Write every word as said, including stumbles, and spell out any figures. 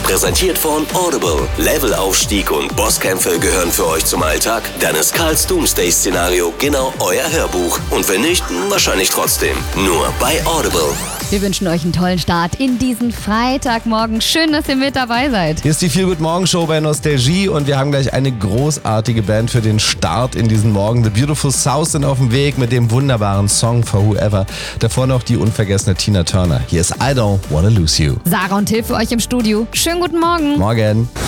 Präsentiert von Audible. Levelaufstieg und Bosskämpfe gehören für euch zum Alltag? Dann ist Karls Doomsday-Szenario genau euer Hörbuch. Und wenn nicht, wahrscheinlich trotzdem. Nur bei Audible. Wir wünschen euch einen tollen Start in diesen Freitagmorgen. Schön, dass ihr mit dabei seid. Hier ist die Feel Good Morgen Show bei Nostalgie und wir haben gleich eine großartige Band für den Start in diesen Morgen. The Beautiful South sind auf dem Weg mit dem wunderbaren Song For Whoever. Davor noch die unvergessene Tina Turner. Hier ist I Don't Wanna Lose You. Sarah und Till für euch im Studio. Schönen guten Morgen. Morgen.